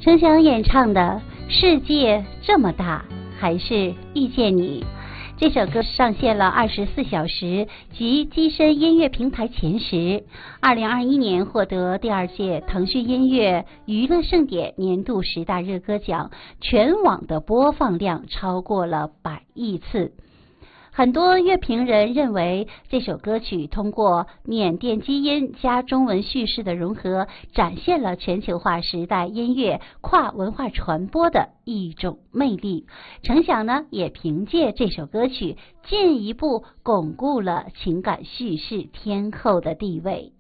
陈翔演唱的《世界这么大，还是遇见你》这首歌上线了24小时及跻身音乐平台前10。2021年获得第2届腾讯音乐娱乐盛典年度10大热歌奖，全网的播放量超过了100亿次。很多乐评人认为这首歌曲通过缅甸基因加中文叙事的融合，展现了全球化时代音乐跨文化传播的一种魅力。陈翔呢，也凭借这首歌曲进一步巩固了情感叙事天后的地位。